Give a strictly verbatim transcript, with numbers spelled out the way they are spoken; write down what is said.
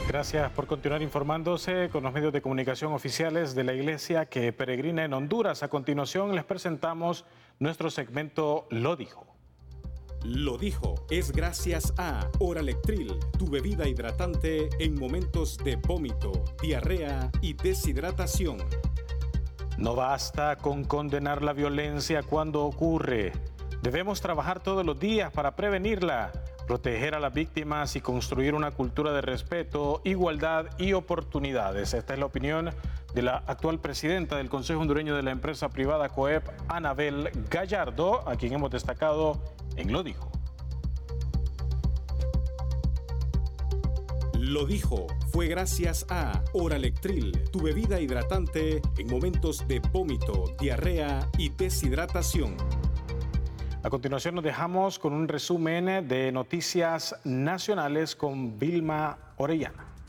Gracias por continuar informándose con los medios de comunicación oficiales de la Iglesia que peregrina en Honduras. A continuación les presentamos nuestro segmento Lo Dijo. Lo Dijo es gracias a Oralectril, tu bebida hidratante en momentos de vómito, diarrea y deshidratación. No basta con condenar la violencia cuando ocurre. Debemos trabajar todos los días para prevenirla, proteger a las víctimas y construir una cultura de respeto, igualdad y oportunidades. Esta es la opinión de la actual presidenta del Consejo Hondureño de la Empresa Privada COEP, Anabel Gallardo, a quien hemos destacado en Lo Dijo. Lo Dijo fue gracias a Oralectril, tu bebida hidratante en momentos de vómito, diarrea y deshidratación. A continuación nos dejamos con un resumen de noticias nacionales con Vilma Orellana.